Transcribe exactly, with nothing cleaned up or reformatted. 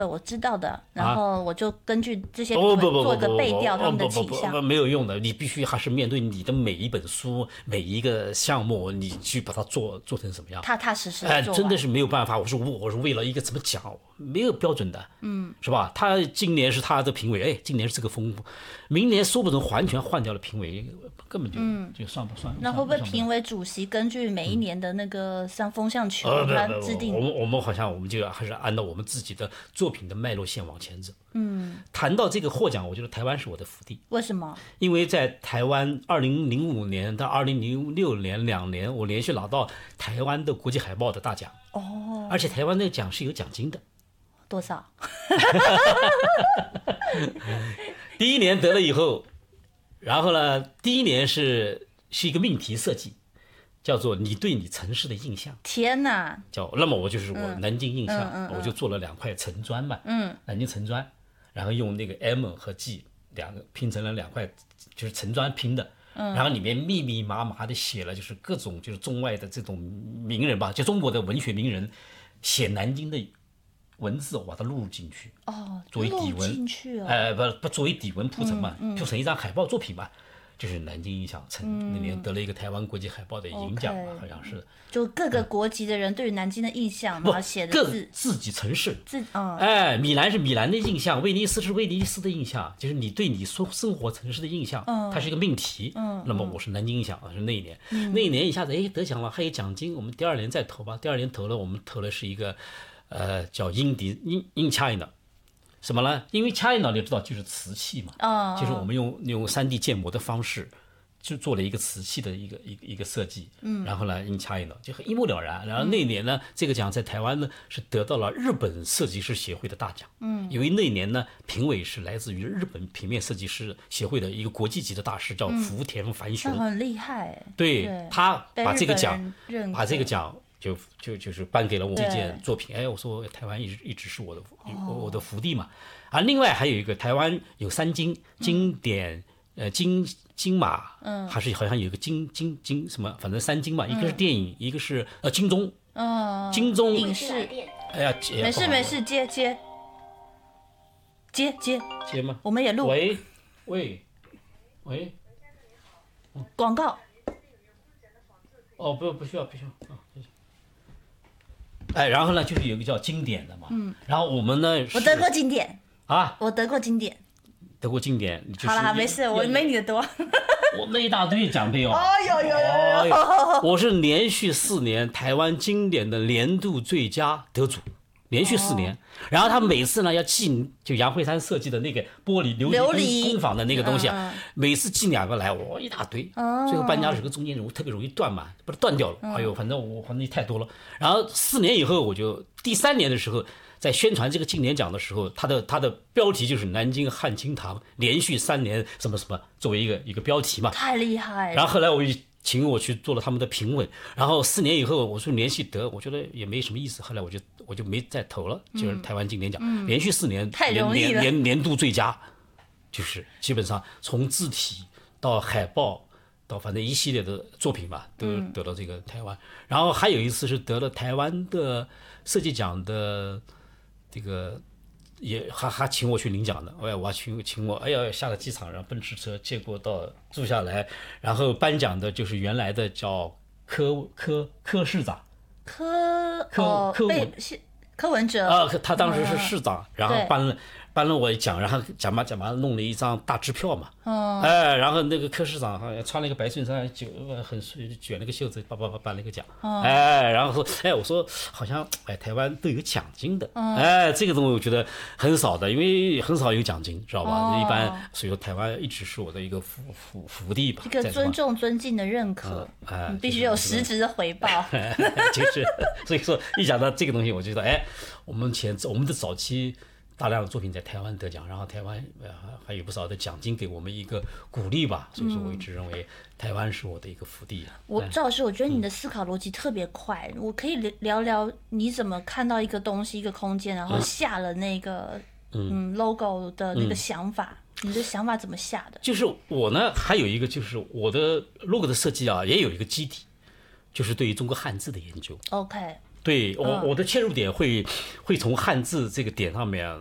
我知道的，然后我就根据这些不不不做一个不背调， 不他们的不倾向不不没有用的，你必须还是面对你的每一本书、每一个项目，你去把它做做成什么样。 踏踏实实哎， 做完。 真的是没有办法。我说我我是为了一个怎么讲，没有标准的，嗯，是吧？他今年是他的评委，哎，今年是这个风，明年说不准完全换掉了评委，根本就、嗯、就算不算？ 那会不会评委主席根据每一年的那个像风向球， 呃， 他不不制定？ 我们我们好像我们就还是按照我们自己的作品的脉络线往前走。嗯，谈到这个获奖，我觉得台湾是我的福地。 为什么？ 因为在台湾，二零零五年到二零零六年两年，我连续拿到台湾的国际海报的大奖。 哦， 而且台湾那个奖是有奖金的。 多少？ 第一年得了以后，然后呢，第一年是是一个命题设计，叫做你对你城市的印象。 天哪！ 叫那么我就是我南京印象， 嗯嗯嗯、 我就做了两块层砖嘛， 嗯， 南京层砖，然后用那个 M 和 G 两个拼成了两块，就是层砖拼的。嗯、然后里面密密麻麻的写了，就是各种就是中外的这种名人吧，就中国的文学名人写南京的文字，我把它录入进去， 哦， 作为底文， 进去哦， 哎、呃，不不作为底文铺成嘛， 嗯嗯、 铺成一张海报作品嘛。就是南京印象，曾那年得了一个台湾国际海报的银奖嘛， okay, 好像是。 就各个国籍的人对于南京的印象， 不， 然后写的各字， 自己城市， 自嗯， 哎，米兰是米兰的印象，威尼斯是威尼斯的印象，就是你对你生生活城市的印象， 嗯、 它是一个命题。 嗯， 那么我是南京印象，是那一年，嗯、那一年一下子哎得奖了，还有奖金，我们第二年再投吧。第二年投了，我们投的是一个，呃，叫英迪英英 China。什么呢？因为 China 你知道就是瓷器嘛， 哦， 就是我们用用 三 D 建模的方式。就做了一个瓷器的一个一个一个设计，嗯，然后呢 ，in China 就一目了然。然后那年呢，嗯、这个奖在台湾呢是得到了日本设计师协会的大奖，嗯，因为那年呢，评委是来自于日本平面设计师协会的一个国际级的大师，叫福田繁雄， 嗯、很厉害。 对， 对他把这个奖，把这个奖就就就是颁给了我这件作品。哎，我说台湾一直一直是我的、哦、我的福地嘛。啊，另外还有一个台湾有三金经典。呃，金金马，嗯，还是好像有个金金金什么，反正三金嘛，一个是电影，嗯、一个是呃金钟， 嗯， 金钟影视。 哎呀， 没事没事，接接接接接吗？ 我们也录。 喂喂喂， 广告。 哦，不不需要不需要啊，谢谢。哎，然后呢，就是有一个叫经典的嘛，嗯，然后我们呢， 我得过经典啊， 我得过经典。 得过经典，就是、 好了，没事，我没你的多。 我那一大堆奖杯哦， 哦有有有有、 哦，我是连续四年台湾经典的年度最佳得主，连续四年。哦、然后他每次呢要寄，就杨慧珊设计的那个玻璃琉璃工坊的那个东西啊，嗯、每次寄两个来，我一大堆，哦、最后颁奖的时候中间特别容易断嘛，把它断掉了。嗯、哎呦，反正我反正太多了。然后四年以后，我就第三年的时候。在宣传这个金年奖的时候，它的它的标题就是南京汉清堂连续三年什么什么作为一个一个标题嘛， 太厉害了。 然后后来我就请我去做了他们的评委，然后四年以后我说连续得，我觉得也没什么意思，后来我就我就没再投了，就是台湾金年奖，嗯、连续四年太容易了， 年年年度最佳，就是基本上从字体到海报到反正一系列的作品吧，都得到这个台湾。嗯、然后还有一次是得了台湾的设计奖的。这个也还还请我去领奖的，哎，我还请请我，哎呀，下了机场，然后奔驰车接过到住下来，然后颁奖的就是原来的叫柯柯柯市长， 柯柯柯文柯文哲啊，他当时是市长，嗯、然后颁了。颁了我一奖，然后奖嘛奖嘛弄了一张大支票嘛， 哦、 哎，然后那个柯市长好像穿了一个白衬衫，就很卷了个袖子，叭叭叭颁了一个奖， 哦、 哎，然后说，哎，我说好像哎台湾都有奖金的，哦、哎，这个东西我觉得很少的，因为很少有奖金，知道吧？哦、一般，所以说台湾一直是我的一个福福福地吧， 一个尊重、尊敬的认可， 嗯、哎， 你必须有实质的回报。 就是，所以说一讲到这个东西，我觉得，哎，我们前我们的早期。大量的作品在台湾得奖，然后台湾呃还有不少的奖金给我们一个鼓励吧，所以说我一直认为台湾是我的一个福地。 我赵老师，我觉得你的思考逻辑特别快，嗯、我可以聊聊你怎么看到一个东西、一个空间，然后下了那个嗯, 嗯 logo 的那个想法，嗯、你的想法怎么下的？ 就是我呢，还有一个就是我的 logo 的设计啊，也有一个基底，就是对于中国汉字的研究。 OK。 对我我的切入点会会从汉字这个点上面